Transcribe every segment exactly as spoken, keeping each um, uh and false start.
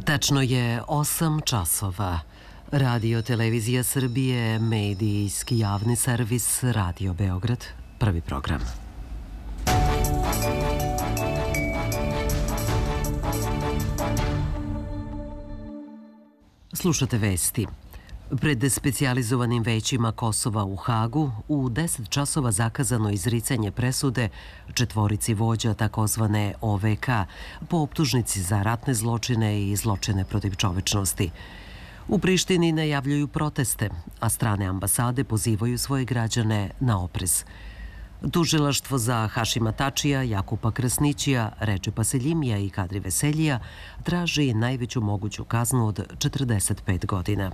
Tačno je osam časova. Radio Televizija Srbije, medijski javni servis Radio Beograd, prvi program. Slušate vesti. Pred specijalizovanim većima Kosova u Hagu u deset časova zakazano izricanje presude četvorici vođa takozvane O V K po optužnici za ratne zločine i zločine protiv čovečnosti. U Prištini najavljuju proteste, a strane ambasade pozivaju svoje građane na oprez. Tužilaštvo za Hašima Tačija, Jakupa Krasnićija, Redžepa Seljimija i Kadri Veseljija traži najveću moguću kaznu od četrdeset pet godina.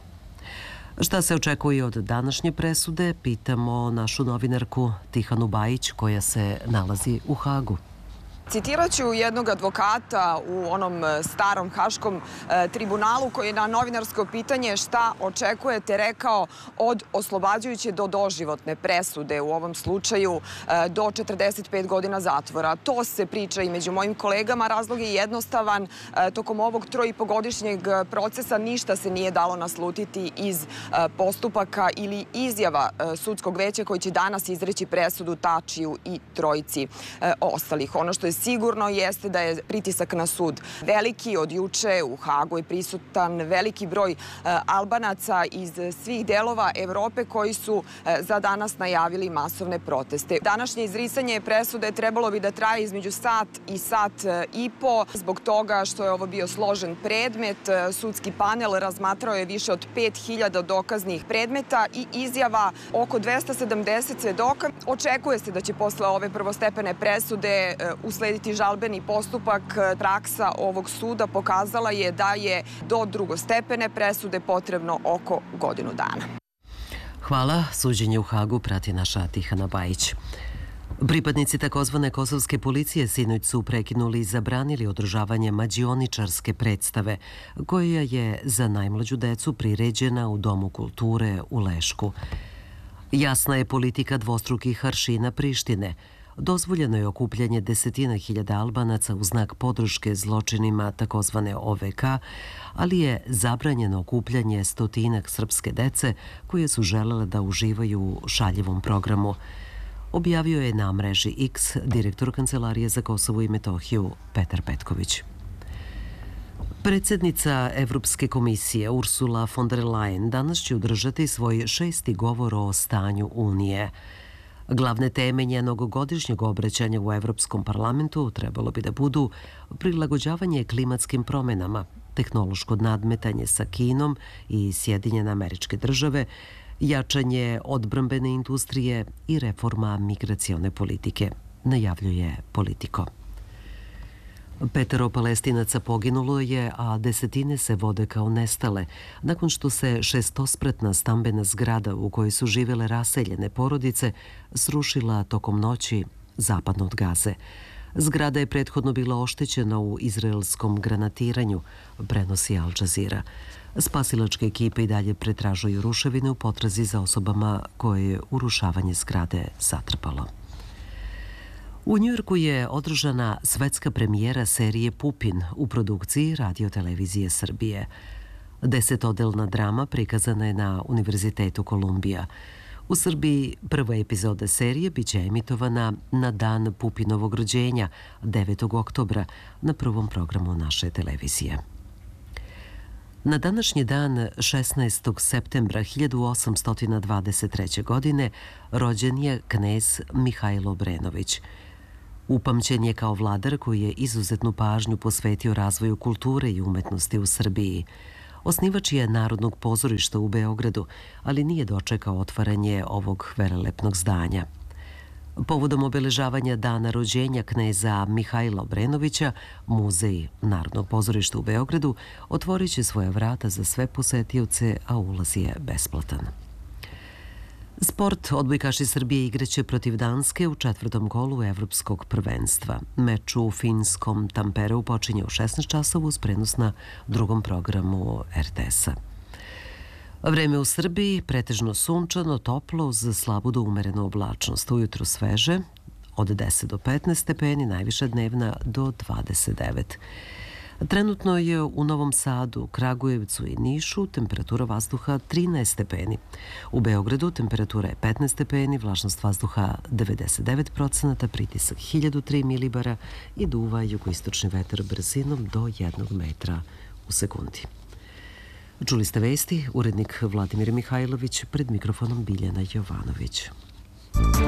Šta se očekuje od današnje presude, pitamo našu novinarku Tihanu Bajić, koja se nalazi u Hagu. Citirat ću jednog advokata u onom starom haškom tribunalu koji je na novinarsko pitanje šta očekujete rekao od oslobađajuće do doživotne presude, u ovom slučaju do četrdeset pet godina zatvora. To se priča i među mojim kolegama. Razlog je jednostavan. Tokom ovog trojipogodišnjeg procesa ništa se nije dalo naslutiti iz postupaka ili izjava sudskog veća koji će danas izreći presudu Tačiju i trojici ostalih. Ono što je sigurno jeste da je pritisak na sud veliki. Od juče u Hagu je prisutan veliki broj Albanaca iz svih delova Evrope koji su za danas najavili masovne proteste. Današnje izricanje presude trebalo bi da traje između sat i sat i po. Zbog toga što je ovo bio složen predmet, sudski panel razmatrao je više od pet hiljada dokaznih predmeta i izjava oko dvesta sedamdeset svedoka. Očekuje se da će posle ove prvostepene presude uslediti žalbeni postupak. Praksa ovog suda pokazala je da je do drugostepene presude potrebno oko godinu dana. Hvala. Suđenje u Hagu prati naša Tihana Bajić. Pripadnici takozvane kosovske policije sinoć su prekinuli i zabranili održavanje mađioničarske predstave, koja je za najmlađu decu priređena u Domu kulture u Lešku. Jasna je politika dvostrukih aršina Prištine. Dozvoljeno je okupljanje desetina hiljada Albanaca u znak podrške zločinima takozvane O V K, ali je zabranjeno okupljanje stotinak srpske dece koje su želele da uživaju u šaljivom programu. Objavio je na mreži X direktor Kancelarije za Kosovo i Metohiju Petar Petković. Predsjednica Evropske komisije Ursula von der Leyen danas će održati svoj šesti govor o stanju Unije. Glavne teme njenog godišnjeg obraćanja u Evropskom parlamentu trebalo bi da budu prilagođavanje klimatskim promenama, tehnološko nadmetanje sa Kinom i Sjedinjene Američke Države, jačanje odbrambene industrije i reforma migracione politike, najavljuje Politico. Petero Palestinaca poginulo je, a desetine se vode kao nestale, nakon što se šestospratna stambena zgrada u kojoj su živele raseljene porodice srušila tokom noći zapadno od Gaze. Zgrada je prethodno bila oštećena u izraelskom granatiranju, prenosi Al Jazeera. Spasilačke ekipe i dalje pretražuju ruševine u potrazi za osobama koje je urušavanje zgrade zatrpalo. U Njujorku je održana svetska premijera serije Pupin u produkciji Radio Televizije Srbije. Desetodelna drama prikazana je na Univerzitetu Kolumbija. U Srbiji prva epizoda serije biće emitovana na dan Pupinovog rođenja, devetog oktobra, na prvom programu naše televizije. Na današnji dan, šesnaestog septembra hiljadu osamsto dvadeset treće. godine, rođen je knez Mihajlo Obrenović. Upamćen je kao vladar koji je izuzetnu pažnju posvetio razvoju kulture i umetnosti u Srbiji. Osnivač je Narodnog pozorišta u Beogradu, ali nije dočekao otvaranje ovog velelepnog zdanja. Povodom obeležavanja dana rođenja kneza Mihajla Obrenovića, Muzej Narodnog pozorišta u Beogradu otvorit će svoja vrata za sve posetioce, a ulaz je besplatan. Sport. Odbojkaši Srbije igraće protiv Danske u četvrtom kolu Evropskog prvenstva. Meč u finskom Tampereu počinje u šesnaest časova uz prenos na drugom programu R T S-a. Vreme u Srbiji pretežno sunčano, toplo uz slabu do umerenu oblačnost. Ujutro sveže, od deset do petnaest stepeni, najviša dnevna do dvadeset devet. Trenutno je u Novom Sadu, Kragujevcu i Nišu temperatura vazduha trinaest stepeni. U Beogradu temperatura je petnaest stepeni, vlažnost vazduha devedeset devet procenata, pritisak hiljadu tri milibara i duva jugoistočni vetar brzinom do jednog metra u sekundi. Čuli ste vesti, urednik Vladimir Mihajlović, pred mikrofonom Biljana Jovanović.